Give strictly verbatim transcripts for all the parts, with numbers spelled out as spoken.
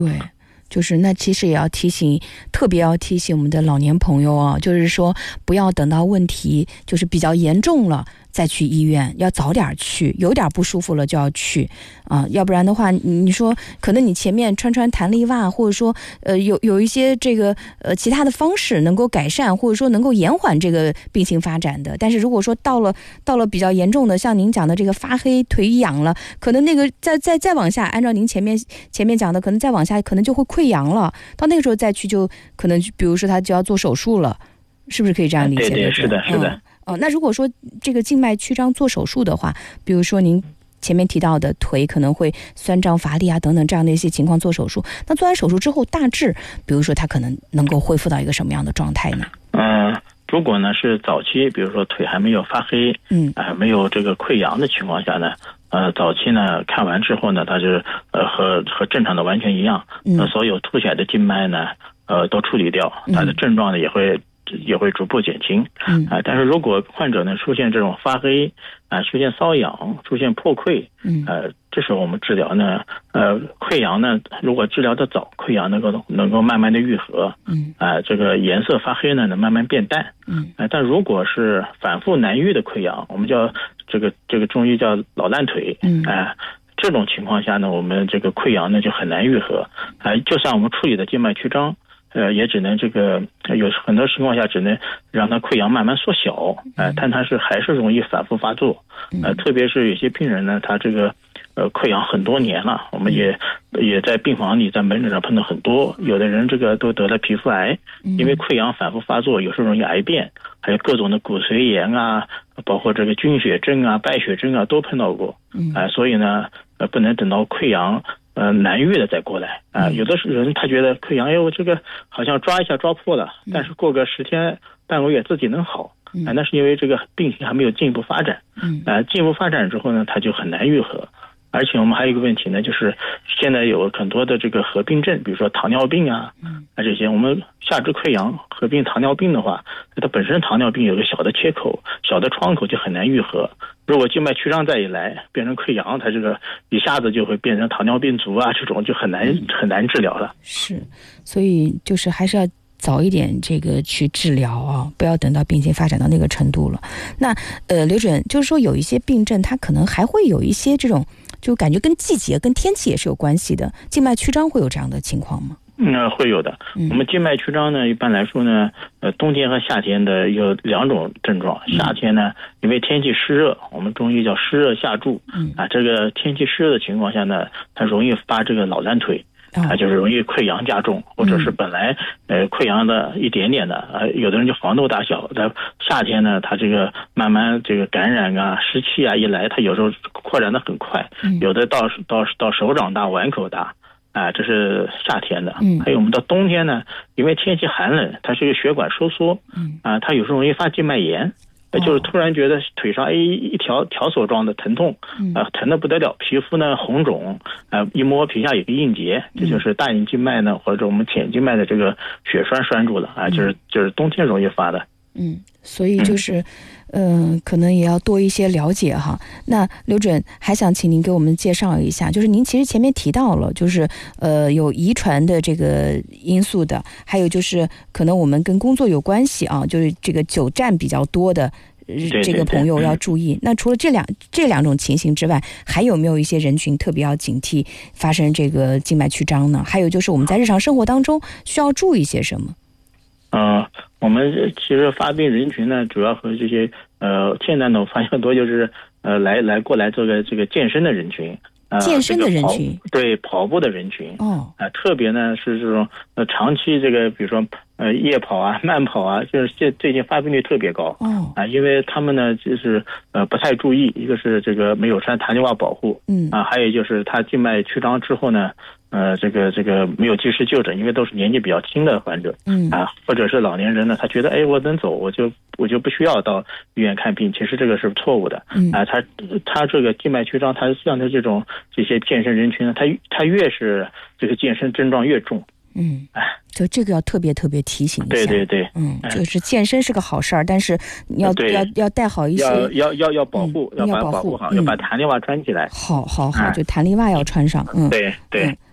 对，就是那其实也要提醒，特别要提醒我们的老年朋友啊，就是说不要等到问题就是比较严重了再去医院，要早点去，有点不舒服了就要去啊，要不然的话，你说可能你前面穿穿弹力袜，或者说呃有有一些这个呃其他的方式能够改善，或者说能够延缓这个病情发展的，但是如果说到了到了比较严重的，像您讲的这个发黑、腿痒了，可能那个再再再往下，按照您前面前面讲的，可能再往下可能就会溃疡了，到那个时候再去就可能比如说他就要做手术了，是不是可以这样理解？ 对对，是的，是的。嗯哦，那如果说这个静脉曲张做手术的话，比如说您前面提到的腿可能会酸胀乏力啊等等这样的一些情况做手术，那做完手术之后大致比如说它可能能够恢复到一个什么样的状态呢？ 嗯、呃，如果呢是早期，比如说腿还没有发黑，嗯，啊、呃、没有这个溃疡的情况下呢，呃早期呢看完之后呢，它就呃和和正常的完全一样，嗯、呃，所有凸起来的静脉呢呃都处理掉，它的症状呢也会也会逐步减轻，嗯啊、呃，但是如果患者呢出现这种发黑啊、呃，出现瘙痒，出现破溃，嗯，呃，这时候我们治疗呢，呃，溃疡呢，如果治疗的早，溃疡能够能够慢慢的愈合，嗯，啊、呃，这个颜色发黑呢能慢慢变淡，嗯，啊、呃，但如果是反复难愈的溃疡，我们叫这个这个中医叫老烂腿，嗯，啊、呃。这种情况下呢，我们这个溃疡呢就很难愈合，啊、呃，就算我们处理的静脉曲张。呃，也只能这个有很多情况下只能让它溃疡慢慢缩小，呃，但它是还是容易反复发作，呃，特别是有些病人呢，他这个呃溃疡很多年了，我们也也在病房里在门诊上碰到很多，有的人这个都得了皮肤癌，因为溃疡反复发作，有时候容易癌变，还有各种的骨髓炎啊，包括这个菌血症啊、败血症啊都碰到过，啊、呃，所以呢，呃，不能等到溃疡。呃，难愈的再过来啊、呃，有的人他觉得溃疡，哎，我这个好像抓一下抓破了，但是过个十天半个月自己能好，啊、呃，那是因为这个病情还没有进一步发展，嗯，呃，进一步发展之后呢，它就很难愈合。而且我们还有一个问题呢，就是现在有很多的这个合并症，比如说糖尿病啊，啊这些，我们下肢溃疡合并糖尿病的话，它本身糖尿病有个小的切口、小的窗口就很难愈合。如果静脉曲张再一来变成溃疡，它这个一下子就会变成糖尿病足啊，这种就很难、嗯、很难治疗了。 是，所以就是还是要早一点这个去治疗啊，不要等到病情发展到那个程度了。那呃，刘主任就是说有一些病症它可能还会有一些这种就感觉跟季节跟天气也是有关系的，静脉曲张会有这样的情况吗？ 嗯，会有的。我们静脉曲张呢，一般来说呢，呃，冬天和夏天的有两种症状。夏天呢，因为天气湿热，我们中医叫湿热下注。嗯啊，这个天气湿热的情况下呢，它容易发这个老烂腿。啊，就是容易溃疡加重，或者是本来呃溃疡的一点点的，呃，有的人就黄豆大小，在夏天呢，它这个慢慢这个感染啊、湿气啊一来，它有时候扩展的很快，有的到到到手掌大、碗口大，啊、呃，这是夏天的。嗯，还有我们到冬天呢，因为天气寒冷，它是一个血管收缩，嗯啊、呃，它有时候容易发静脉炎。就是突然觉得腿上哎一条条索状的疼痛，啊、呃、疼得不得了，皮肤呢红肿，啊、呃、一摸皮下有个硬结，这就是大隐静脉呢或者我们浅静脉的这个血栓栓住了啊、呃，就是就是冬天容易发的。 嗯，所以就是，嗯、呃，可能也要多一些了解哈。那刘主任还想请您给我们介绍一下，就是您其实前面提到了，就是呃有遗传的这个因素的，还有就是可能我们跟工作有关系啊，就是这个久站比较多的。这个朋友要注意。那除了这两这两种情形之外，还有没有一些人群特别要警惕发生这个静脉曲张呢？还有就是我们在日常生活当中需要注意些什么？ 嗯、呃，我们其实发病人群呢，主要和这些呃，现在呢，我发现很多就是呃，来来过来做个这个健身的人群。呃、 健身的人群， 这个、对跑步的人群哦，啊、呃，特别呢是这种呃长期这个，比如说呃夜跑啊、慢跑啊，就是这最近发病率特别高哦啊、呃，因为他们呢就是呃不太注意，一个是这个没有穿弹力袜保护，嗯啊、呃，还有就是他静脉曲张之后呢，呃这个这个没有及时就诊，因为都是年纪比较轻的患者，嗯啊、呃，或者是老年人呢，他觉得哎我能走，我就我就不需要到医院看病，其实这个是错误的，嗯啊、呃，他他这个静脉曲张，他像他这种。这些健身人群呢，他他越是这个健身症状越重，嗯，哎， 就这个要特别特别提醒一下， 对对对， 嗯，就是健身是个好事儿，但是你要要要带好一些， 要要要要保护， 嗯、 要把保护好，嗯、要把弹力袜穿起来， 好好好，就弹力袜要穿上，嗯， 对对。 嗯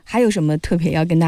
还有什么特别要跟大家